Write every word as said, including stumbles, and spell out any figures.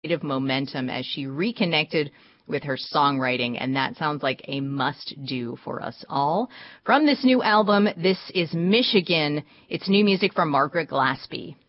creative momentum as she reconnected with her songwriting, and that sounds like a must-do for us all. From this new album, this is Michigan. It's new music from Margaret Glaspie.